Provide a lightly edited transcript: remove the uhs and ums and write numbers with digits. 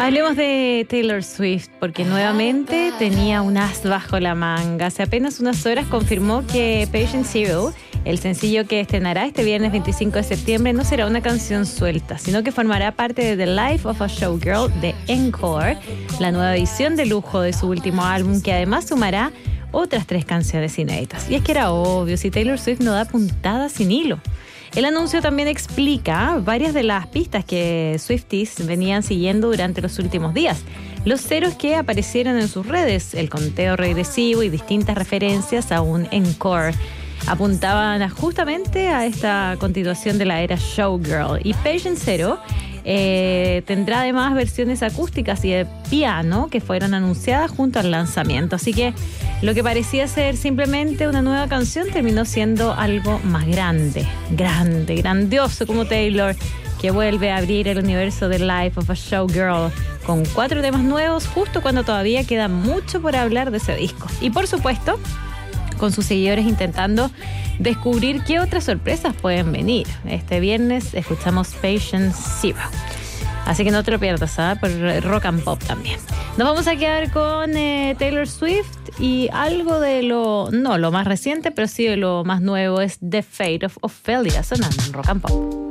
Hablemos de Taylor Swift, porque nuevamente tenía un as bajo la manga. Hace apenas unas horas confirmó que Patient Zero, el sencillo que estrenará este viernes 25 de septiembre, no será una canción suelta, sino que formará parte de The Life of a Showgirl de Encore, la nueva edición de lujo de su último álbum, que además sumará otras 3 canciones inéditas. Y es que era obvio, si Taylor Swift no da puntada sin hilo. El anuncio también explica varias de las pistas que Swifties venían siguiendo durante los últimos días. Los ceros que aparecieron en sus redes, el conteo regresivo y distintas referencias a un encore apuntaban justamente a esta continuación de la era Showgirl. Y Patient Zero tendrá además versiones acústicas y de piano que fueron anunciadas junto al lanzamiento. Así que lo que parecía ser simplemente una nueva canción terminó siendo algo más grandioso, como Taylor, que vuelve a abrir el universo de Life of a Showgirl con 4 temas nuevos, justo cuando todavía queda mucho por hablar de ese disco. Y por supuesto, con sus seguidores intentando descubrir qué otras sorpresas pueden venir. Este viernes escuchamos Patient Zero. Así que no te lo pierdas, por Rock and Pop también. Nos vamos a quedar con Taylor Swift y algo de no lo más reciente, pero sí de lo más nuevo es The Fate of Ophelia, sonando en Rock and Pop.